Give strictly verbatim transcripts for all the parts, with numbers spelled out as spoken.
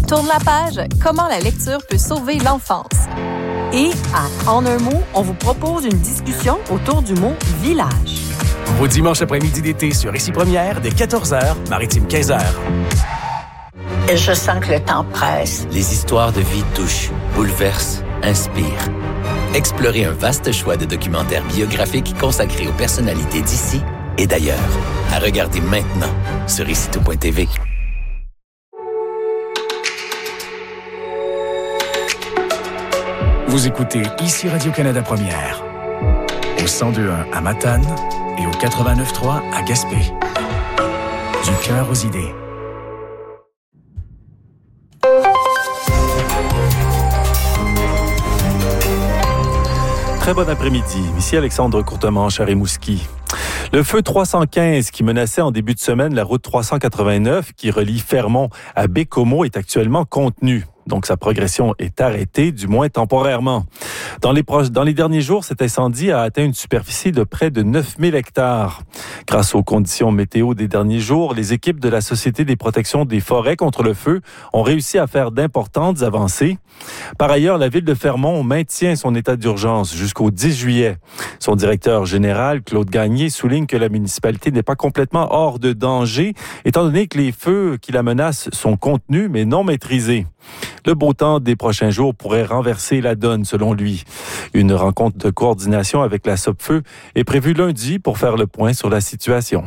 Tourne la page, comment la lecture peut sauver l'enfance. Et à En un mot, on vous propose une discussion autour du mot « village ». Vos dimanches après-midi d'été sur Ici Première, dès quatorze heures, Maritime quinze heures. Je sens que le temps presse. Les histoires de vie touchent, bouleversent, inspirent. Explorez un vaste choix de documentaires biographiques consacrés aux personnalités d'ici et d'ailleurs. À regarder maintenant sur ici tout point t v. Vous écoutez Ici Radio-Canada Première, au cent deux point un à Matane et au quatre-vingt-neuf point trois à Gaspé. Du cœur aux idées. Très bon après-midi. Ici Alexandre Courtemanche à Rimouski. Le feu trois cent quinze qui menaçait en début de semaine la route trois cent quatre-vingt-neuf qui relie Fermont à Baie-Comeau est actuellement contenu. Donc, sa progression est arrêtée, du moins temporairement. Dans les, proches, dans les derniers jours, cet incendie a atteint une superficie de près de neuf mille hectares. Grâce aux conditions météo des derniers jours, les équipes de la Société des protections des forêts contre le feu ont réussi à faire d'importantes avancées. Par ailleurs, la ville de Fermont maintient son état d'urgence jusqu'au dix juillet. Son directeur général, Claude Gagné, souligne que la municipalité n'est pas complètement hors de danger, étant donné que les feux qui la menacent sont contenus mais non maîtrisés. Le beau temps des prochains jours pourrait renverser la donne, selon lui. Une rencontre de coordination avec la Sopfeu est prévue lundi pour faire le point sur la situation.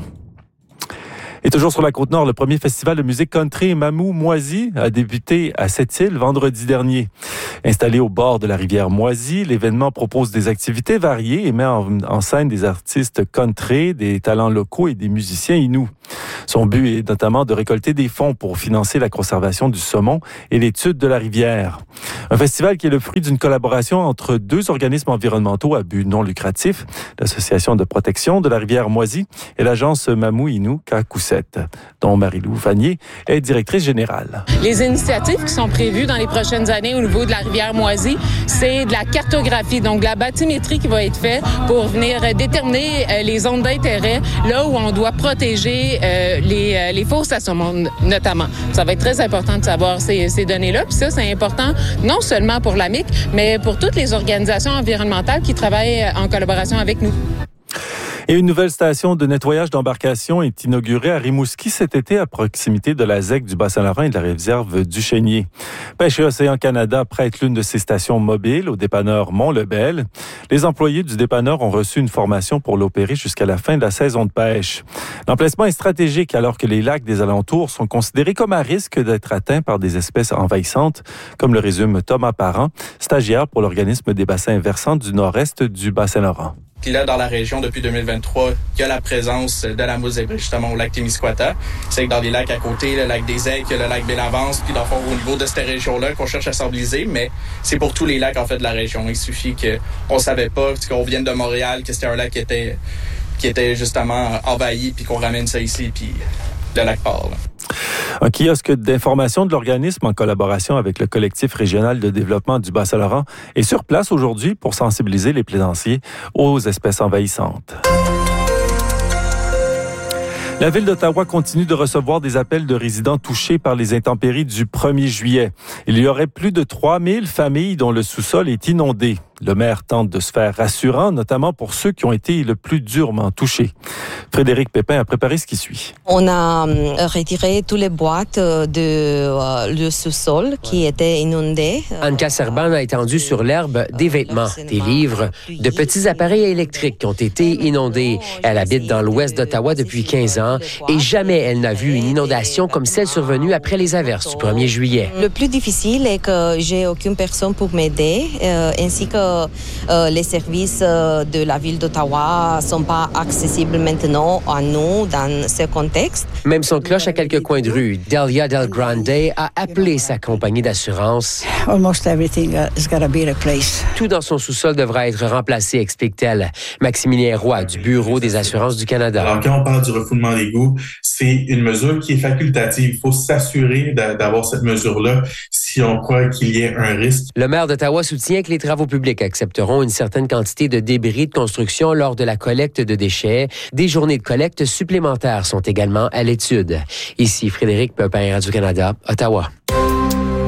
Et toujours sur la Côte-Nord, le premier festival de musique country Mamou Moisy a débuté à Sept-Îles vendredi dernier. Installé au bord de la rivière Moisy, l'événement propose des activités variées et met en, en scène des artistes country, des talents locaux et des musiciens inuits. Son but est notamment de récolter des fonds pour financer la conservation du saumon et l'étude de la rivière. Un festival qui est le fruit d'une collaboration entre deux organismes environnementaux à but non lucratif, l'Association de protection de la rivière Moisy et l'agence Mamou Innu Kakouset, dont Marie-Lou Vanier est directrice générale. Les initiatives qui sont prévues dans les prochaines années au niveau de la rivière Moisy, c'est de la cartographie, donc de la bathymétrie qui va être faite pour venir déterminer les zones d'intérêt, là où on doit protéger euh, les, euh, les fosses à saumon notamment. Ça va être très important de savoir ces, ces données-là. Puis ça, c'est important non seulement pour l'A M I C, mais pour toutes les organisations environnementales qui travaillent en collaboration avec nous. Et une nouvelle station de nettoyage d'embarcation est inaugurée à Rimouski cet été à proximité de la Z E C du Bas-Saint-Laurent et de la réserve du Chénier. Pêche et Océan Canada prête l'une de ses stations mobiles au dépanneur Mont-Lebel. Les employés du dépanneur ont reçu une formation pour l'opérer jusqu'à la fin de la saison de pêche. L'emplacement est stratégique alors que les lacs des alentours sont considérés comme à risque d'être atteints par des espèces envahissantes, comme le résume Thomas Parent, stagiaire pour l'organisme des bassins versants du nord-est du Bas-Saint-Laurent. Puis là, dans la région, depuis deux mille vingt-trois, il y a la présence de la mousse zébrée, justement, au lac Témiscouata. C'est que dans les lacs à côté, le lac des Aigles, le lac Bellavance, puis dans le fond, au niveau de cette région-là, qu'on cherche à stabiliser, mais c'est pour tous les lacs, en fait, de la région. Il suffit qu'on savait pas, qu'on vienne de Montréal, que c'était un lac qui était, qui était justement envahi, puis qu'on ramène ça ici, puis le lac part, là. Un kiosque d'information de l'organisme en collaboration avec le collectif régional de développement du Bas-Saint-Laurent est sur place aujourd'hui pour sensibiliser les plaisanciers aux espèces envahissantes. La Ville d'Ottawa continue de recevoir des appels de résidents touchés par les intempéries du premier juillet. Il y aurait plus de trois mille familles dont le sous-sol est inondé. Le maire tente de se faire rassurant, notamment pour ceux qui ont été le plus durement touchés. Frédéric Pépin a préparé ce qui suit. On a retiré toutes les boîtes de euh, le sous-sol qui étaient inondées. Anka Serban a étendu sur l'herbe des vêtements, des livres, de petits appareils électriques qui ont été inondés. Elle habite dans l'ouest d'Ottawa depuis quinze ans et jamais elle n'a vu une inondation comme celle survenue après les averses du premier juillet. Le plus difficile est que j'ai aucune personne pour m'aider, euh, ainsi que Euh, les services euh, de la Ville d'Ottawa ne sont pas accessibles maintenant à nous dans ce contexte. Même son cloche à quelques coins de rue, Delia Del Grande a appelé sa compagnie d'assurance. Almost everything has got to be replaced. Tout dans son sous-sol devra être remplacé, explique-t-elle. Maximilien Roy, du Bureau des assurances du Canada. Alors, quand on parle du refoulement d'égout, c'est une mesure qui est facultative. Il faut s'assurer d'avoir cette mesure-là si on croit qu'il y ait un risque. Le maire d'Ottawa soutient que les travaux publics accepteront une certaine quantité de débris de construction lors de la collecte de déchets. Des journées de collecte supplémentaires sont également à l'étude. Ici Frédéric Pépin, Radio-Canada, Ottawa.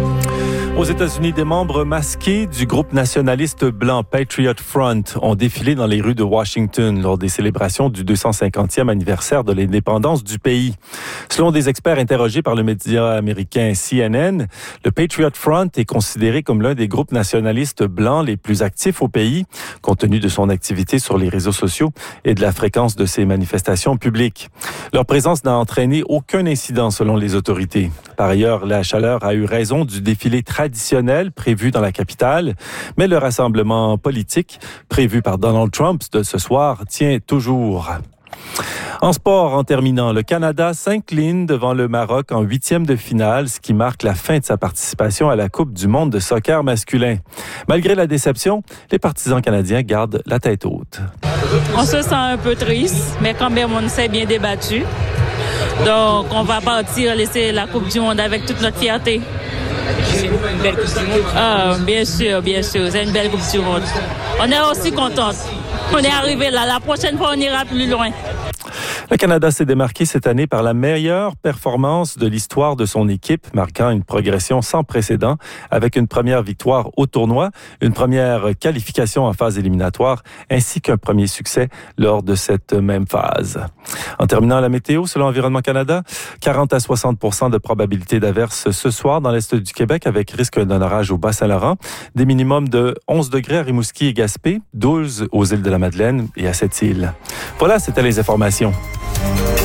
Aux États-Unis, des membres masqués du groupe nationaliste blanc Patriot Front ont défilé dans les rues de Washington lors des célébrations du deux cent cinquantième anniversaire de l'indépendance du pays. Selon des experts interrogés par le média américain C N N, le Patriot Front est considéré comme l'un des groupes nationalistes blancs les plus actifs au pays, compte tenu de son activité sur les réseaux sociaux et de la fréquence de ses manifestations publiques. Leur présence n'a entraîné aucun incident selon les autorités. Par ailleurs, la chaleur a eu raison du défilé traditionnel prévu dans la capitale, mais le rassemblement politique prévu par Donald Trump de ce soir tient toujours. En sport, en terminant, le Canada s'incline devant le Maroc en huitième de finale, ce qui marque la fin de sa participation à la Coupe du monde de soccer masculin. Malgré la déception, les partisans canadiens gardent la tête haute. On se sent un peu triste, mais quand même on s'est bien débattu. Donc on va partir laisser la Coupe du monde avec toute notre fierté. C'est une belle Coupe du monde. Ah, bien sûr, bien sûr, c'est une belle Coupe du monde. On est aussi contente. On est arrivé là. La prochaine fois, on ira plus loin. Le Canada s'est démarqué cette année par la meilleure performance de l'histoire de son équipe, marquant une progression sans précédent avec une première victoire au tournoi, une première qualification en phase éliminatoire ainsi qu'un premier succès lors de cette même phase. En terminant la météo, selon Environnement Canada, quarante à soixante pour cent de probabilité d'averse ce soir dans l'est du Québec avec risque d'un orage au Bas-Saint-Laurent, des minimums de onze degrés à Rimouski et Gaspé, douze aux îles de la Madeleine et à Sept-Îles. Voilà, c'était les informations.